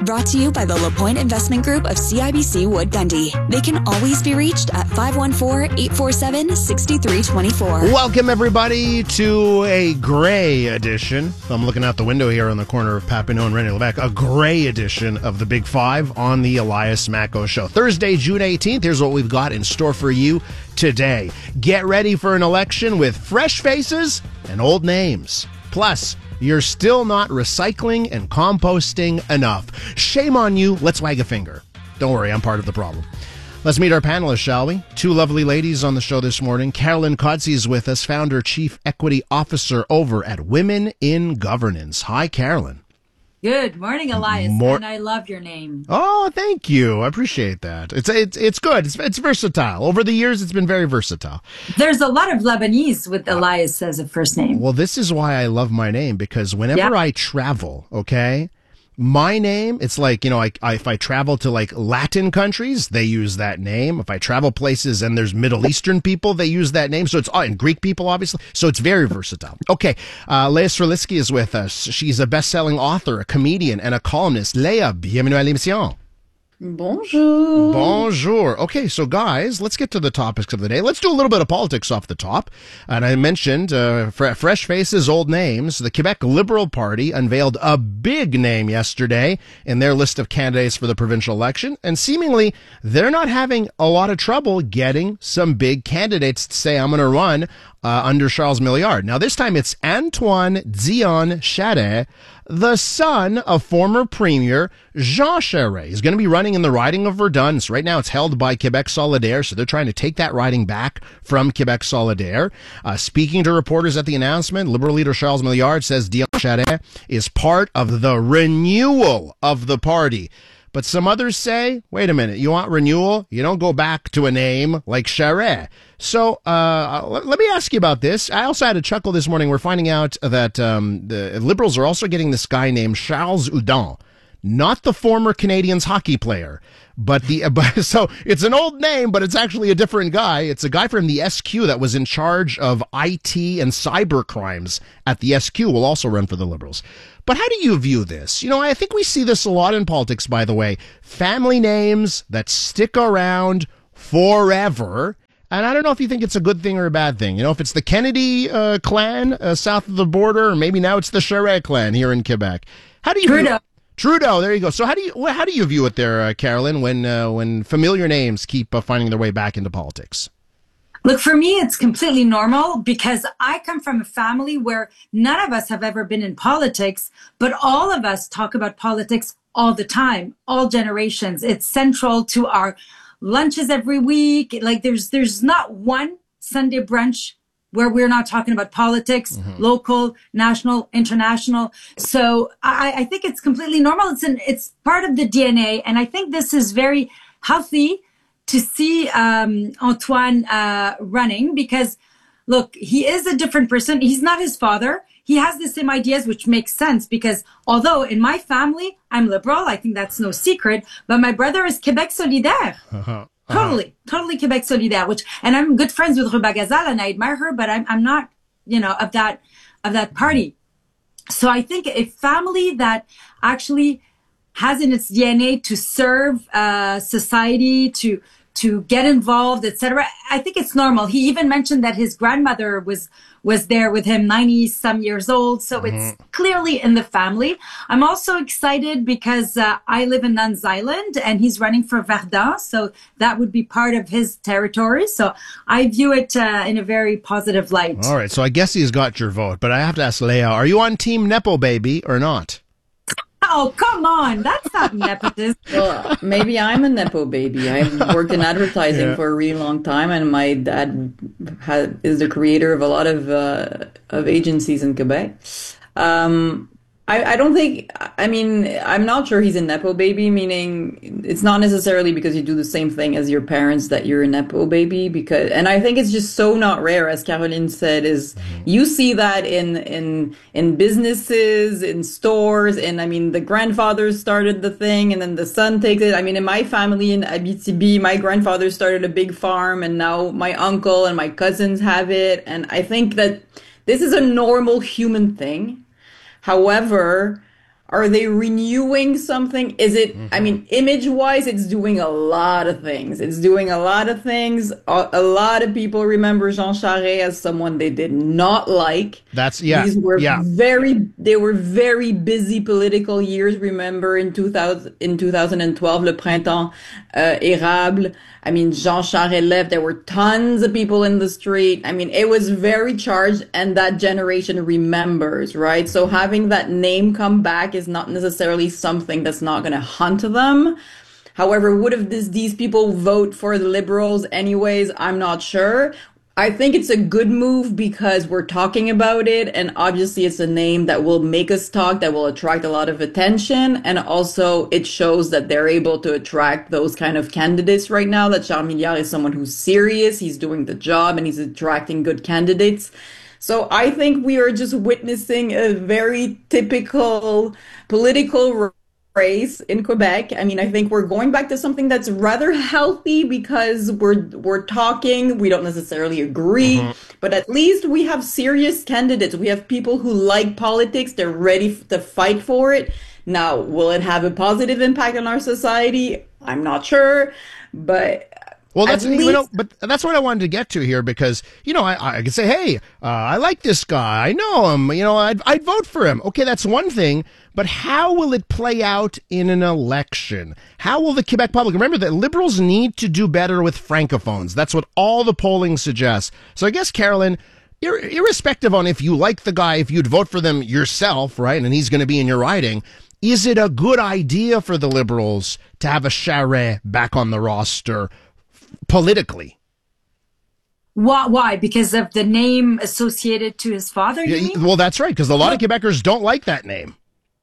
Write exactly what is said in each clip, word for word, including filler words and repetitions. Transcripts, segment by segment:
Brought to you by the LaPointe Investment Group of C I B C Wood Gundy. They can always be reached at five one four, eight four seven, six three two four. Welcome, everybody, to a gray edition. I'm looking out the window here on the corner of Papineau and René Lévesque. A gray edition of the Big Five on the Elias Macko Show. Thursday, June eighteenth. Here's what we've got in store for you today. Get ready for an election with fresh faces and old names. Plus, you're still not recycling and composting enough. Shame on you. Let's wag a finger. Don't worry, I'm part of the problem. Let's meet our panelists, shall we? Two lovely ladies on the show this morning. Carolyn Kotze is with us, founder, chief equity officer over at Women in Governance. Hi, Carolyn. Good morning, Elias. More- and I love your name. Oh, thank you. I appreciate that. It's it's it's good. It's it's versatile. Over the years, it's been very versatile. There's a lot of Lebanese with Elias as a first name. Well, this is why I love my name, because whenever Yeah. I travel, okay, my name, it's like, you know, I, I, if I travel to like Latin countries, they use that name. If I travel places and there's Middle Eastern people, they use that name. So it's, oh, and Greek people, obviously. So it's very versatile. Okay. Uh, Leah Sreliski is with us. She's a best-selling author, a comedian, and a columnist. Leah, bienvenue à l'émission. Bonjour. Bonjour. Okay, so guys, let's get to the topics of the day. Let's do a little bit of politics off the top. And I mentioned uh, fr- fresh faces, old names. The Quebec Liberal Party unveiled a big name yesterday in their list of candidates for the provincial election. And seemingly, they're not having a lot of trouble getting some big candidates to say, I'm going to run uh, under Charles Milliard. Now, this time it's Antoine Dion Charest, the son of former Premier Jean Charest. He's going to be running in the riding of Verdun. So right now it's held by Quebec Solidaire, so they're trying to take that riding back from Quebec Solidaire. Uh, speaking to reporters at the announcement, Liberal leader Charles Milliard says Dion Charest is part of the renewal of the party. But some others say, wait a minute, you want renewal? You don't go back to a name like Charest. So uh, let, let me ask you about this. I also had a chuckle this morning. We're finding out that um, the Liberals are also getting this guy named Charles Hudon, not the former Canadiens hockey player, but the but, so it's an old name, but it's actually a different guy. It's a guy from the S Q that was in charge of I T and cyber crimes at the S Q. Will also run for the Liberals. But how do you view this? You know, I think we see this a lot in politics, by the way. Family names that stick around forever. And I don't know if you think it's a good thing or a bad thing. You know, if it's the Kennedy uh, clan uh, south of the border, or maybe now it's the Charest clan here in Quebec. How do you Trudeau. View- Trudeau, there you go. So how do you well, how do you view it there, uh, Carolyn, when uh, when familiar names keep uh, finding their way back into politics? Look, for me, it's completely normal because I come from a family where none of us have ever been in politics, but all of us talk about politics all the time, all generations. It's central to our lunches every week. Like there's there's not one Sunday brunch where we're not talking about politics, mm-hmm. local, national, international. So I, I think it's completely normal. It's an, it's part of the D N A. And I think this is very healthy to see um, Antoine uh, running because, look, he is a different person. He's not his father. He has the same ideas, which makes sense because although in my family, I'm liberal, I think that's no secret, but my brother is Québec Solidaire. Uh-huh. Uh-huh. Totally, totally Québec Solidaire, which, and I'm good friends with Ruba Gazal and I admire her, but I'm, I'm not, you know, of that, of that party. So I think a family that actually has in its D N A to serve uh, society, to to get involved, et cetera. I think it's normal. He even mentioned that his grandmother was was there with him, ninety some years old. So mm-hmm. it's clearly in the family. I'm also excited because uh, I live in Nuns Island and he's running for Verdun. So that would be part of his territory. So I view it uh, in a very positive light. All right. So I guess he's got your vote, but I have to ask Leah, are you on Team Nepo Baby or not? Oh, come on. That's not nepotism. Well, maybe I'm a Nepo baby. I've worked in advertising Yeah. for a really long time, and my dad had, is the creator of a lot of uh, of agencies in Quebec. Um, I, I don't think, I mean, I'm not sure he's a Nepo baby, meaning it's not necessarily because you do the same thing as your parents that you're a Nepo baby, because, and I think it's just so not rare, as Caroline said, is you see that in, in, in businesses, in stores, and I mean, the grandfather started the thing and then the son takes it. I mean, in my family in Abitibi, my grandfather started a big farm and now my uncle and my cousins have it. And I think that this is a normal human thing. However, Are they renewing something? Is it, mm-hmm. I mean, image-wise, it's doing a lot of things. It's doing a lot of things. A, a lot of people remember Jean Charest as someone they did not like. That's, yeah. These were yeah. very, they were very busy political years. Remember in two thousand, in two thousand twelve, Le Printemps uh, Érable. I mean, Jean Charest left. There were tons of people in the street. I mean, it was very charged, and that generation remembers, right? So having that name come back is not necessarily something that's not going to haunt them. However, would have this, these people vote for the Liberals anyways? I'm not sure. I think it's a good move because we're talking about it, and obviously it's a name that will make us talk, that will attract a lot of attention, and also it shows that they're able to attract those kind of candidates right now, that Charles Milliard is someone who's serious, he's doing the job, and he's attracting good candidates. So I think we are just witnessing a very typical political race in Quebec. I mean, I think we're going back to something that's rather healthy because we're we're talking, we don't necessarily agree, mm-hmm. but at least we have serious candidates. We have people who like politics, they're ready to fight for it. Now, will it have a positive impact on our society? I'm not sure, but well, that's you know, but that's what I wanted to get to here because you know I I could say, hey, uh, I like this guy, I know him, you know, I'd I'd vote for him. Okay, that's one thing, but how will it play out in an election? How will the Quebec public remember that Liberals need to do better with francophones? That's what all the polling suggests. So I guess Carolyn, ir- irrespective on if you like the guy, if you'd vote for them yourself, right, and he's going to be in your riding. Is it a good idea for the Liberals to have a Charest back on the roster? Politically. Why? Why? Because of the name associated to his father? You yeah, mean? Well, that's right, because a lot of Quebecers don't like that name.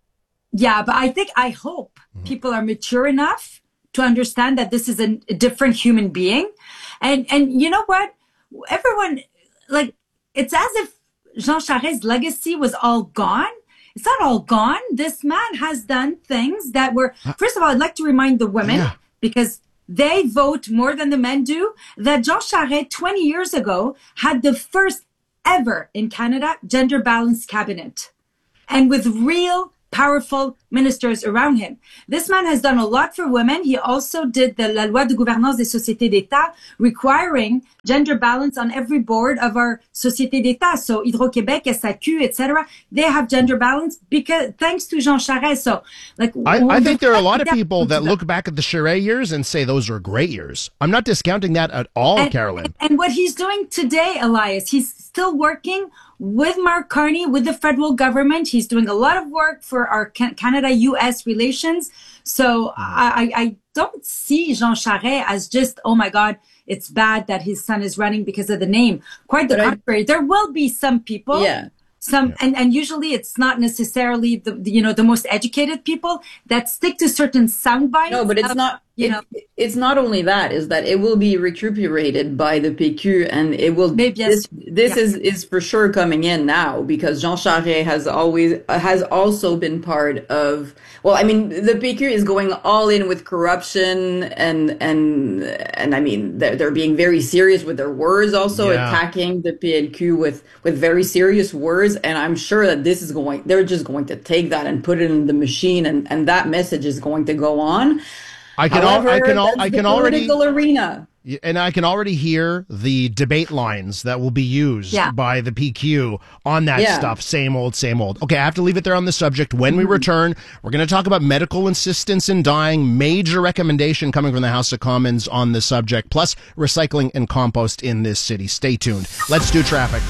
Yeah, but I think, I hope mm-hmm. people are mature enough to understand that this is a, a different human being. And, and you know what? Everyone, like, it's as if Jean Charest's legacy was all gone. It's not all gone. This man has done things that were, first of all, I'd like to remind the women, yeah. because they vote more than the men do, that Jean Charest twenty years ago had the first ever in Canada gender balanced cabinet, and with real powerful ministers around him. This man has done a lot for women. He also did the La Loi de Gouvernance des Sociétés d'État, requiring gender balance on every board of our Société d'État. So Hydro-Québec, S A Q, et cetera, they have gender balance because thanks to Jean Charest. So, like, I, I think there are a lot of people that look back at the Charest years and say those are great years. I'm not discounting that at all, and, Carolyn. And what he's doing today, Elias, he's still working with Mark Carney, with the federal government. He's doing a lot of work for our Canada U S relations. So I, I don't see Jean Charest as just, oh my God, it's bad that his son is running because of the name. Quite the but contrary. I, there will be some people, yeah. some, yeah. and, and usually it's not necessarily the, the, you know, the most educated people that stick to certain sound bites. No, but it's of, not, you it, know, it's not only that, is that it will be recuperated by the P Q, and it will, Maybe, yes. this, this yeah. is, is for sure coming in now, because Jean Charest has always, has also been part of, well, I mean, the P Q is going all in with corruption, and, and, and I mean, they're, they're being very serious with their words, also yeah. attacking the P L Q with, with very serious words. And I'm sure that this is going, they're just going to take that and put it in the machine, and, and that message is going to go on. I can, However, al- I can, al- that's I can the already, political arena. and I can already hear the debate lines that will be used yeah. by the P Q on that yeah. stuff. Same old, same old. Okay, I have to leave it there on the subject. When we return, we're going to talk about medical assistance in dying, major recommendation coming from the House of Commons on the subject, plus recycling and compost in this city. Stay tuned. Let's do traffic.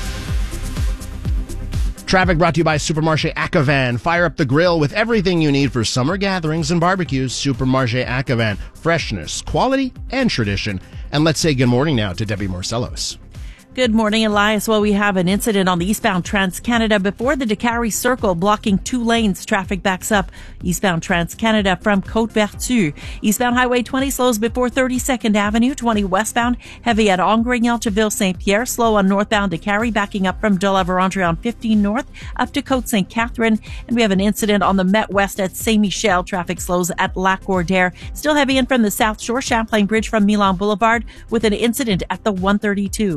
Traffic brought to you by Supermarché Acavan. Fire up the grill with everything you need for summer gatherings and barbecues. Supermarché Acavan. Freshness, quality, and tradition. And let's say good morning now to Debbie Marcellos. Good morning, Elias. Well, we have an incident on the eastbound Trans-Canada before the Décarie Circle, blocking two lanes. Traffic backs up eastbound Trans-Canada from Côte-Vertu. Eastbound Highway twenty slows before thirty-second Avenue. twenty westbound, heavy at Angrignan to Ville-Saint-Pierre. Slow on northbound Décarie, backing up from de la Vérandrée on fifteen north up to Côte-Saint-Catherine. And we have an incident on the Met West at Saint-Michel. Traffic slows at Lac-Gordaire. Still heavy in from the South Shore, Champlain Bridge from Milan Boulevard with an incident at the one thirty-two.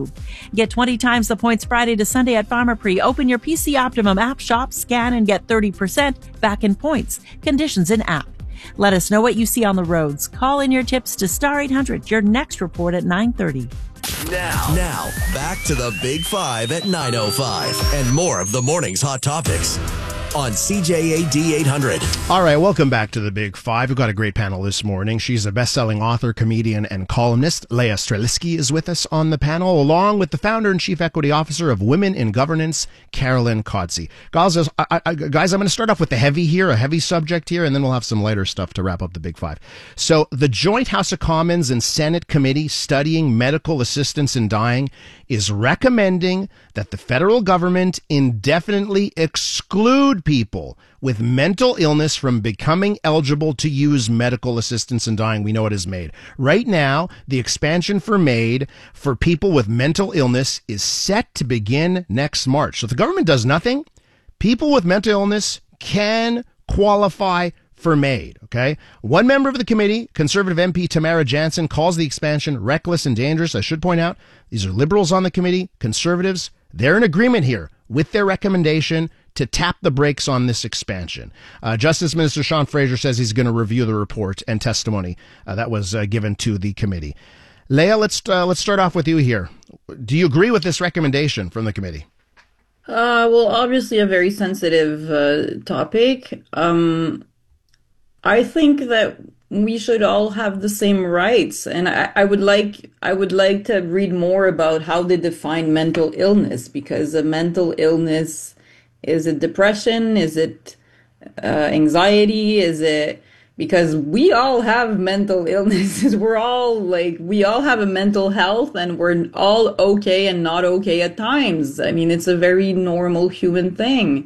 Get twenty times the points Friday to Sunday at Pharmaprix. Open your P C Optimum app shop, scan, and get thirty percent back in points. Conditions in app. Let us know what you see on the roads. Call in your tips to Star eight hundred. Your next report at nine thirty. Now, now, back to the Big Five at nine oh five and more of the morning's hot topics on C J A D eight hundred. All right, welcome back to the Big Five. We've got a great panel this morning. She's a best-selling author, comedian, and columnist. Leah Streliski is with us on the panel, along with the founder and chief equity officer of Women in Governance, Carolyn Kodsey. Guys, I, I, guys, I'm going to start off with the heavy here, a heavy subject here, and then we'll have some lighter stuff to wrap up the Big Five. So the joint House of Commons and Senate committee studying medical assistance in dying is recommending that the federal government indefinitely exclude people with mental illness from becoming eligible to use medical assistance in dying. We know it is MAID. Right now, the expansion for MAID for people with mental illness is set to begin next March. So if the government does nothing, people with mental illness can qualify for MAID, okay? One member of the committee, Conservative M P Tamara Jansen, calls the expansion reckless and dangerous. I should point out, these are liberals on the committee, conservatives. They're in agreement here with their recommendation to tap the brakes on this expansion. Uh, Justice Minister Sean Fraser says he's going to review the report and testimony uh, that was uh, given to the committee. Leah, let's uh, let's start off with you here. Do you agree with this recommendation from the committee? Uh, well, obviously a very sensitive uh, topic. Um, I think that we should all have the same rights, and I, I would like I would like to read more about how they define mental illness, because a mental illness, is it depression? Is it uh, anxiety? Is it, because we all have mental illnesses. We're all like, we all have a mental health, and we're all okay and not okay at times. I mean, it's a very normal human thing.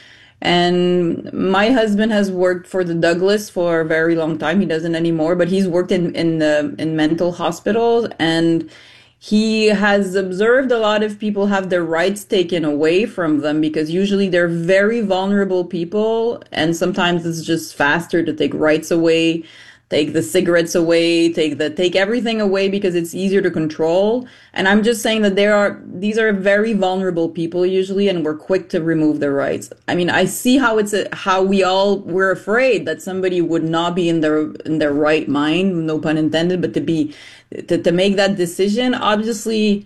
And my husband has worked for the Douglas for a very long time. He doesn't anymore, but he's worked in in uh, in mental hospitals, and he has observed a lot of people have their rights taken away from them, because usually they're very vulnerable people, and sometimes it's just faster to take rights away, take the cigarettes away, take the take everything away, because it's easier to control. And I'm just saying that there are these are very vulnerable people usually, and we're quick to remove their rights. I mean, I see how it's a, how we all we're afraid that somebody would not be in their in their right mind, no pun intended, but to be to, to make that decision. Obviously,